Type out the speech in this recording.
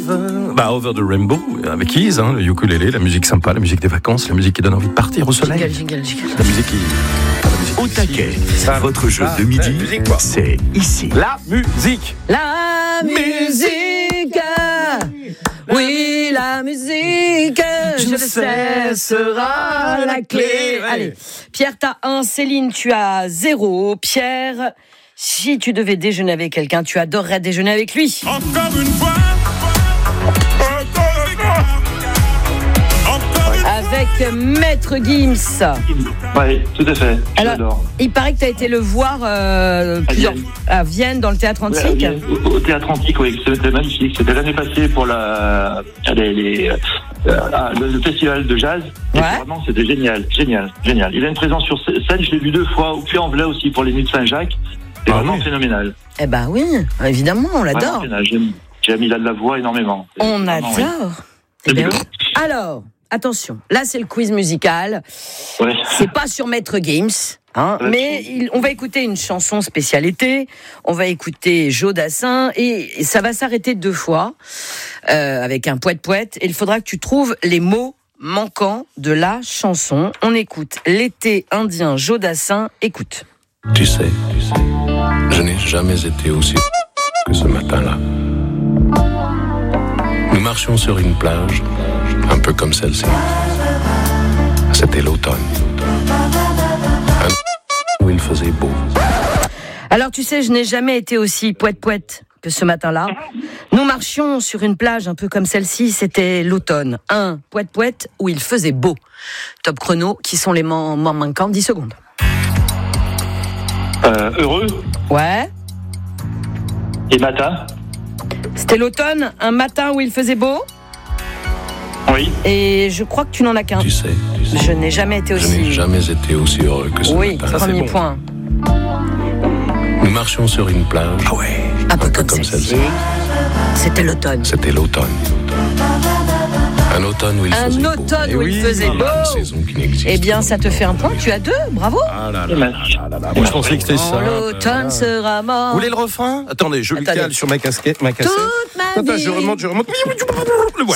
Over the Rainbow, avec Keys, le ukulélé, la musique sympa, la musique des vacances, la musique qui donne envie de partir au soleil. Jingle. La musique qui... Au taquet, votre jeu de midi, c'est ici. La musique. La musique. Oui, la musique. Je le sais, sera la clé. Allez, Pierre, t'as 1, Céline, tu as 0. Pierre, si tu devais déjeuner avec quelqu'un, tu adorerais déjeuner avec lui. Encore une fois. Avec Maître Gims. Oui, tout à fait. Alors, J'adore. il paraît que tu as été le voir à Vienne, dans le Théâtre Antique. Au Théâtre Antique, oui, c'était magnifique. C'était l'année passée pour le festival de jazz. Et vraiment, c'était génial. Il a une présence sur scène, je l'ai vu 2 fois, au Puy-en-Velay aussi pour les Nuits de Saint-Jacques. C'est vraiment phénoménal. Eh ben oui, évidemment, on l'adore. J'aime, il a de la voix énormément. On adore. Eh bien, alors, attention, là c'est le quiz musical. Ouais. C'est pas sur Maître Gims, mais on va écouter une chanson spécialité. On va écouter Joe Dassin et ça va s'arrêter 2 fois avec un poète-poète. Et il faudra que tu trouves les mots manquants de la chanson. On écoute L'été indien, Joe Dassin. Écoute. Tu sais, je n'ai jamais été aussi que ce matin-là. Nous marchions sur une plage, un peu comme celle-ci. C'était l'automne. Où il faisait beau. Alors tu sais, je n'ai jamais été aussi poète-poète que ce matin-là. Nous marchions sur une plage un peu comme celle-ci, c'était l'automne. Un poète-poète où il faisait beau. Top chrono, qui sont les mots manquants, 10 secondes. Heureux. Ouais. Et matin. C'était l'automne, un matin où il faisait beau. Oui. Et je crois que tu n'en as qu'un. Tu sais, je n'ai jamais été aussi... Je n'ai jamais été aussi heureux que ce matin. Oui, premier point. Nous marchions sur une plage. Ah ouais. Un peu comme celle-ci. C'était l'automne. C'était l'automone. Un automne où il faisait beau. Un automne où il faisait beau. Eh bien, ça te fait un point. Tu as 2. Bravo. Ah là là. Moi, je pensais que c'était ça. L'automne sera mort. Vous voulez le refrain ? Attendez, je le cale sur ma casquette. Toute ma vie. Je remonte. Le voilà.